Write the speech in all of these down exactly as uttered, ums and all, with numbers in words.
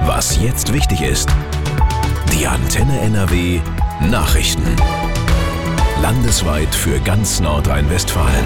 Was jetzt wichtig ist. Die Antenne N R W Nachrichten. Landesweit für ganz Nordrhein-Westfalen.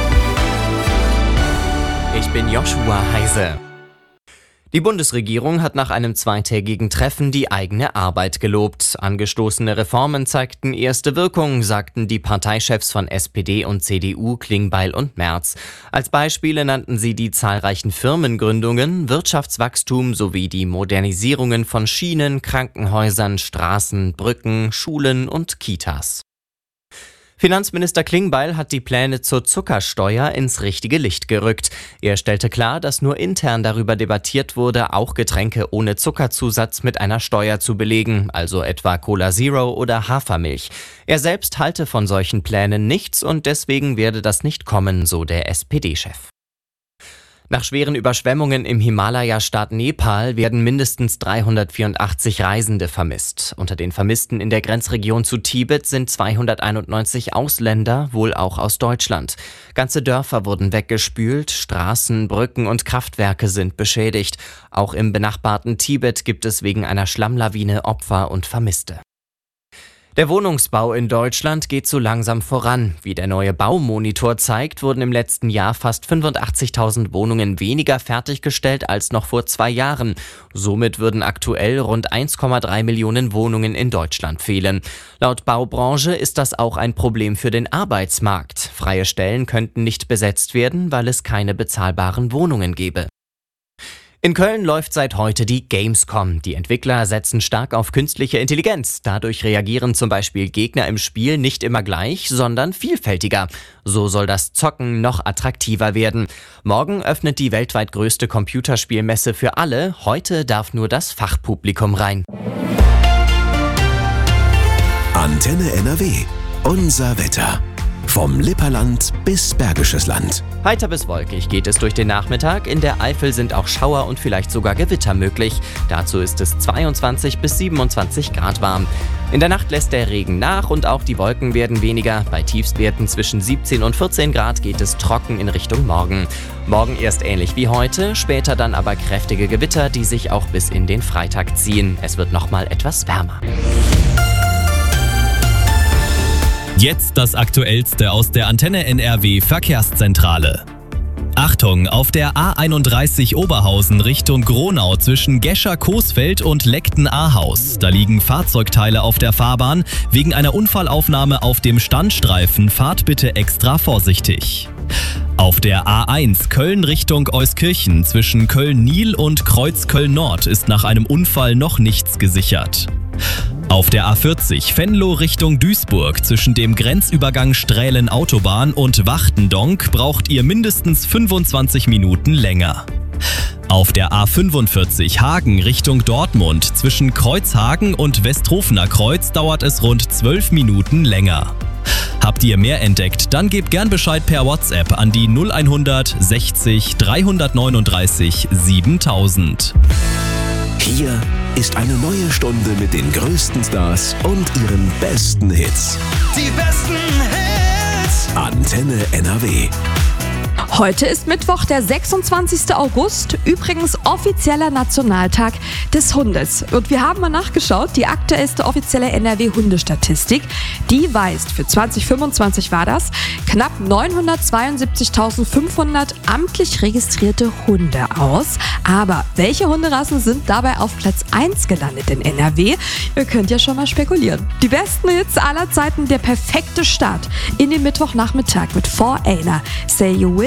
Ich bin Joshua Heise. Die Bundesregierung hat nach einem zweitägigen Treffen die eigene Arbeit gelobt. Angestoßene Reformen zeigten erste Wirkung, sagten die Parteichefs von S P D und C D U Klingbeil und Merz. Als Beispiele nannten sie die zahlreichen Firmengründungen, Wirtschaftswachstum sowie die Modernisierungen von Schienen, Krankenhäusern, Straßen, Brücken, Schulen und Kitas. Finanzminister Klingbeil hat die Pläne zur Zuckersteuer ins richtige Licht gerückt. Er stellte klar, dass nur intern darüber debattiert wurde, auch Getränke ohne Zuckerzusatz mit einer Steuer zu belegen, also etwa Cola Zero oder Hafermilch. Er selbst halte von solchen Plänen nichts und deswegen werde das nicht kommen, so der S P D-Chef. Nach schweren Überschwemmungen im Himalaya-Staat Nepal werden mindestens dreihundertvierundachtzig Reisende vermisst. Unter den Vermissten in der Grenzregion zu Tibet sind zweihunderteinundneunzig Ausländer, wohl auch aus Deutschland. Ganze Dörfer wurden weggespült, Straßen, Brücken und Kraftwerke sind beschädigt. Auch im benachbarten Tibet gibt es wegen einer Schlammlawine Opfer und Vermisste. Der Wohnungsbau in Deutschland geht so langsam voran. Wie der neue Baumonitor zeigt, wurden im letzten Jahr fast fünfundachtzigtausend Wohnungen weniger fertiggestellt als noch vor zwei Jahren. Somit würden aktuell rund eins Komma drei Millionen Wohnungen in Deutschland fehlen. Laut Baubranche ist das auch ein Problem für den Arbeitsmarkt. Freie Stellen könnten nicht besetzt werden, weil es keine bezahlbaren Wohnungen gäbe. In Köln läuft seit heute die Gamescom. Die Entwickler setzen stark auf künstliche Intelligenz. Dadurch reagieren zum Beispiel Gegner im Spiel nicht immer gleich, sondern vielfältiger. So soll das Zocken noch attraktiver werden. Morgen öffnet die weltweit größte Computerspielmesse für alle. Heute darf nur das Fachpublikum rein. Antenne N R W. Unser Wetter. Vom Lipperland bis Bergisches Land. Heiter bis wolkig geht es durch den Nachmittag. In der Eifel sind auch Schauer und vielleicht sogar Gewitter möglich. Dazu ist es zweiundzwanzig bis siebenundzwanzig Grad warm. In der Nacht lässt der Regen nach und auch die Wolken werden weniger. Bei Tiefstwerten zwischen siebzehn und vierzehn Grad geht es trocken in Richtung Morgen. Morgen erst ähnlich wie heute, später dann aber kräftige Gewitter, die sich auch bis in den Freitag ziehen. Es wird nochmal etwas wärmer. Jetzt das Aktuellste aus der Antenne N R W Verkehrszentrale. Achtung, auf der A einunddreißig Oberhausen Richtung Gronau zwischen Gescher-Coesfeld und Leckten-Ahaus. Da liegen Fahrzeugteile auf der Fahrbahn. Wegen einer Unfallaufnahme auf dem Standstreifen fahrt bitte extra vorsichtig. Auf der A eins Köln Richtung Euskirchen zwischen Köln-Nil und Kreuz Köln-Nord ist nach einem Unfall noch nichts gesichert. Auf der A vierzig Venlo Richtung Duisburg zwischen dem Grenzübergang Strählen-Autobahn und Wachtendonk braucht ihr mindestens fünfundzwanzig Minuten länger. Auf der A fünfundvierzig Hagen Richtung Dortmund zwischen Kreuzhagen und Westhofener Kreuz dauert es rund zwölf Minuten länger. Habt ihr mehr entdeckt, dann gebt gern Bescheid per WhatsApp an die null hundert sechzig dreihundertneununddreißig siebentausend. Hier ist eine neue Stunde mit den größten Stars und ihren besten Hits. Die besten Hits. Antenne N R W. Heute ist Mittwoch, der sechsundzwanzigster August, übrigens offizieller Nationaltag des Hundes. Und wir haben mal nachgeschaut, die aktuellste offizielle N R W-Hundestatistik, die weist, für zwanzig fünfundzwanzig war das, knapp neunhundertzweiundsiebzigtausendfünfhundert amtlich registrierte Hunde aus. Aber welche Hunderassen sind dabei auf Platz eins gelandet in N R W? Ihr könnt ja schon mal spekulieren. Die besten Hits aller Zeiten, der perfekte Start in den Mittwochnachmittag mit Four Aina, Say You Will.